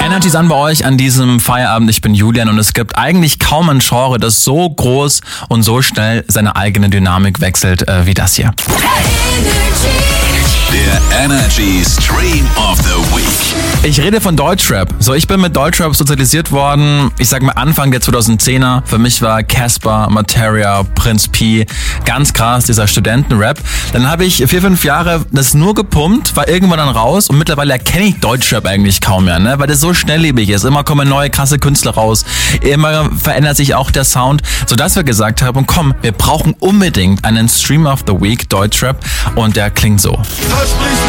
Energy ist an bei euch an diesem Feierabend. Ich bin Julian und es gibt eigentlich kaum ein Genre, das so groß und so schnell seine eigene Dynamik wechselt wie das hier. Der Energy Stream of the Week. Ich rede von Deutschrap. So, ich bin mit Deutschrap sozialisiert worden, ich sag mal Anfang der 2010er. Für mich war Casper, Materia, Prinz Pi ganz krass, dieser Studentenrap. Dann habe ich 4-5 Jahre das nur gepumpt, war irgendwann dann raus und mittlerweile erkenne ich Deutschrap eigentlich kaum mehr, ne? Weil das so schnelllebig ist. Immer kommen neue krasse Künstler raus, immer verändert sich auch der Sound, sodass wir gesagt haben, komm, wir brauchen unbedingt einen Stream of the Week Deutschrap und der klingt so. Versprich